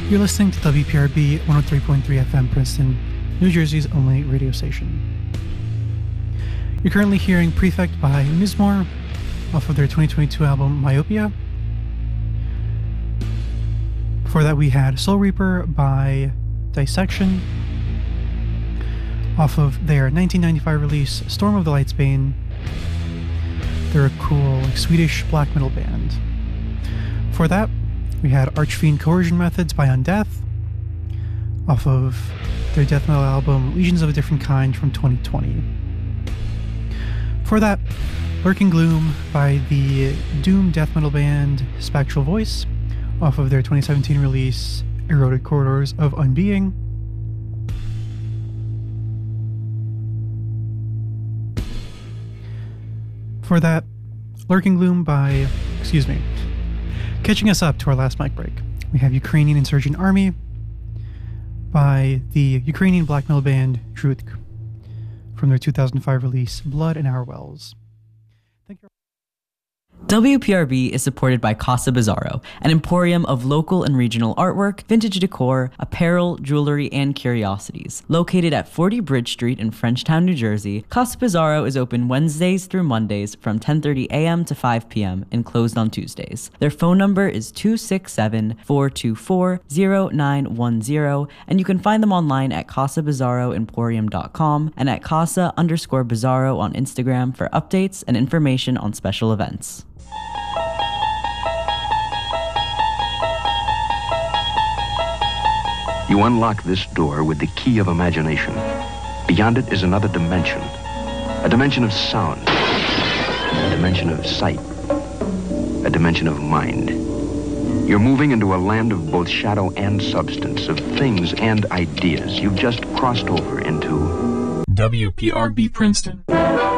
You're listening to WPRB 103.3 FM Princeton, New Jersey's only radio station. You're currently hearing Prefect by Mizmor off of their 2022 album Myopia. Before that, we had Soul Reaper by Dissection off of their 1995 release Storm of the Lightsbane. They're a cool Swedish black metal band. Before that, we had Archfiend Coercion Methods by Undeath off of their death metal album Legions of a Different Kind from 2020. Before that, Lurking Gloom by the doom death metal band Spectral Voice off of their 2017 release Eroded Corridors of Unbeing. For that, Lurking Gloom by, catching us up to our last mic break, we have Ukrainian Insurgent Army by the Ukrainian black metal band Drutk from their 2005 release Blood in Our Wells. Thank you. WPRB is supported by Casa Bizarro, an emporium of local and regional artwork, vintage decor, apparel, jewelry, and curiosities. Located at 40 Bridge Street in Frenchtown, New Jersey, Casa Bizarro is open Wednesdays through Mondays from 10:30 a.m. to 5 p.m. and closed on Tuesdays. Their phone number is 267-424-0910, and you can find them online at CasaBizarroEmporium.com and at Casa_Bizarro on Instagram for updates and information on special events. You unlock this door with the key of imagination. Beyond it is another dimension. A dimension of sound. A dimension of sight. A dimension of mind. You're moving into a land of both shadow and substance, of things and ideas. You've just crossed over into WPRB Princeton.